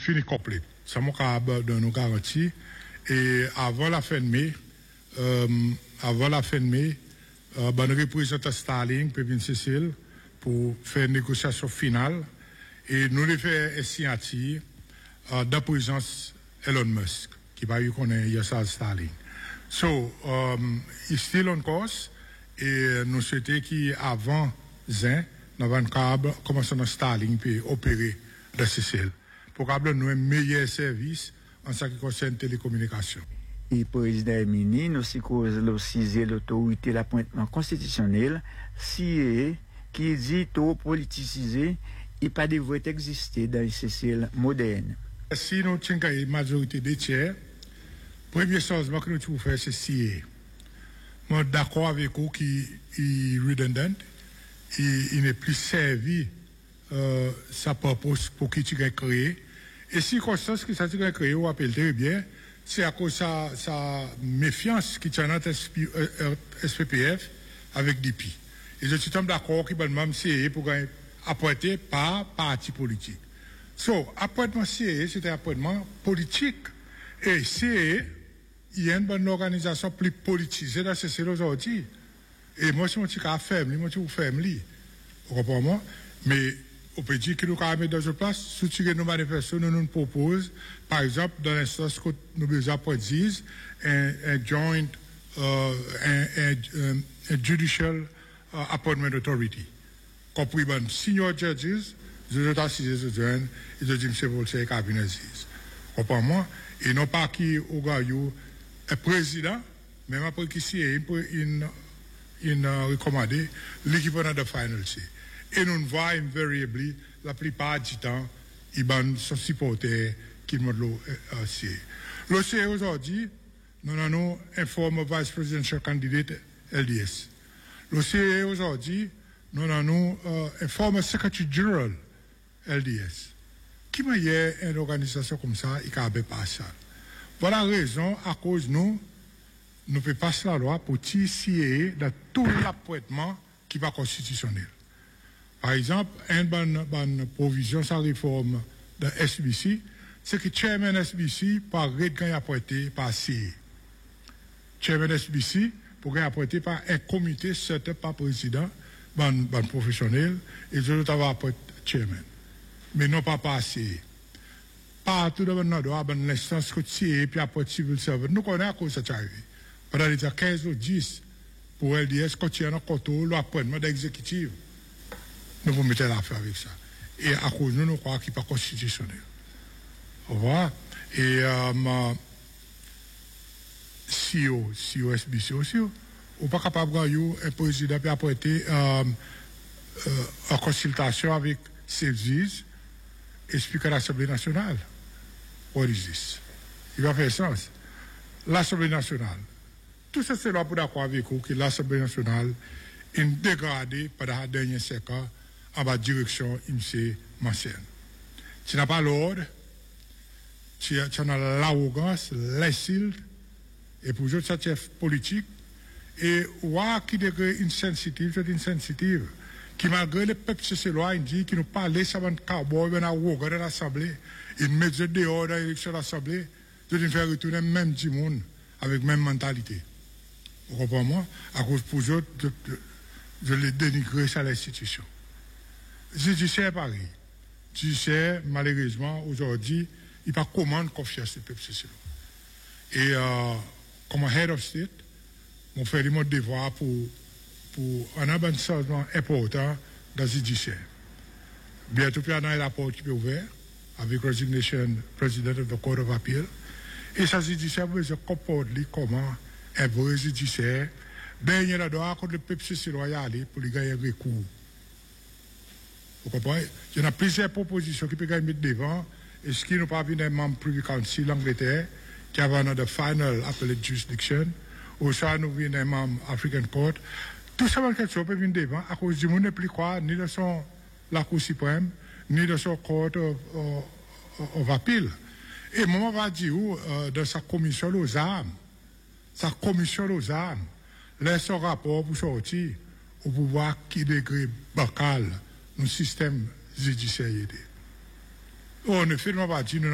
fini complet. Ça m'a donné nos garanties. Et avant la fin de mai, bonne représentant Starlink, Pépin Cécile, pour faire une négociation finale. Et nous les faire signature de présence Elon Musk, qui va y connaître Starlink. So, il still on course. Et nous souhaitons qu'avant Zin, nous avons commencé à Starlink puis opérer de Cécile. Pour avoir un meilleur service en ce qui concerne télécommunications. Et le président Emini, nous aussi l'autorité l'appointement constitutionnel, qui dit tout politisé et pas devrait exister dans les Cécile modernes. Si nous avons une majorité des tiers, premier changement que nous pouvons faire, c'est CIE. Je suis d'accord avec vous qui est redundant, il n'est plus servi sa purpose pour qui tu as créé. Et si circonstance que ça a créé, vous rappelez très bien, c'est à cause de sa méfiance qui tient entre SPPF avec DP. Et je suis d'accord qu'il va même CIE pour appointer par parti politique. So, appointement CIE, c'est un appointement politique. Et CIE, il y a une bonne organisation plus politisée dans ce CIE aujourd'hui. Et moi, c'est mon petit cas faible, moi, je suis faible. Vous comprenez? Mais, on peut dire que nous avons mis dans une place, soutirer nos manifestations, nous proposons, par exemple, dans l'instance que nous besoin de dire, un joint, un judicial appointment authority. Compris, ben, senior judges, je dois assister aux jeunes, et je dis, c'est pour le cabinet. Comprenez-moi? Et non pas qui, au gars, un président, même après qui s'y il recommandé l'équivalent de final C. Et nous voyons invariably, la plupart du temps, ils sont supportés qui nous l'ont C. L'OCE aujourd'hui, nous avons un former vice presidential candidate LDS. L'OCE aujourd'hui, nous avons un former secretary general LDS. Qui m'a y a une organisation comme ça, il n'y a pas ça. Voilà la raison à cause nous ne pouvons pas passer la loi pour tirer dans tout l'appointement qui va constitutionnel. Par exemple, une bonne provision sans réforme de SBC, c'est que chairman SBC par gagner appointé par CIE. Chairman SBC pour gagner appointé par un comité set up par président, bon professionnel, et je dois avoir appointé chairman. Mais non pas par CIE. Partout dans le droit, l'instance que CIE puis appointé civil servant. Nous connaissons à cause de ça arrivé. Pendant les 15 ou 10 pour LDS, quand il y a un contrôle, l'appointement d'exécutif. Nous vous mettez l'affaire avec ça. Et à cause de nous, croyons qu'il n'est pas constitutionnel. Au revoir. Et COSBC aussi, on n'est pas capable de gagner un président qui a apporté en consultation avec CEVSIS et Speaker de l'Assemblée nationale. What is this? Il va faire sens. L'Assemblée nationale. Tout ça, c'est là pour d'accord avec vous que l'Assemblée nationale est dégradée par la dernière siècle en bas direction IMC Mancène. Tu n'as pas l'ordre, tu as l'arrogance, l'insulte, et pour eux, ça c'est politique. Et ouah, qui degré insensitive, c'est insensitive. Qui malgré le peuple c'est loi, il dit qu'il nous parlait, ça va être cowboy, il va arrogant dans l'Assemblée, il met dehors dans l'élection de l'Assemblée, de nous faire retourner même du monde avec même mentalité. Vous comprenez moi? À cause pour eux, je les dénigrer à l'institution. Judiciaire pareil. Judiciaire, malheureusement, aujourd'hui, il pas commande confiance au peuple social. Et comme head of state, on fait mon devoir pour un avancement important dans le judiciaire. Bientôt, il y a un rapport qui est ouvert avec resignation president of the Court of Appeal. Et ça, judiciaire, vous se comporte comment un vrai judiciaire, dernier la droit contre le peuple social aller pour lui gagner un recours. Vous comprenez? Il y a plusieurs propositions qui peuvent gagner devant. Et ce qui nous parvient d'un membre Privy Council l'Angleterre, qui a un final appellate jurisdiction, ou ça nous vient d'un membre African Court. Tout ça, quelque chose peut venir devant à cause du monde ne plus quoi, ni de la Cour suprême, ni de son Court of Appeal. Et moi, on va dire, dans sa commission aux armes, laisse son rapport pour sortir, au pouvoir qui degré bacal, nos systèmes judiciaires. On ne fait pas dire,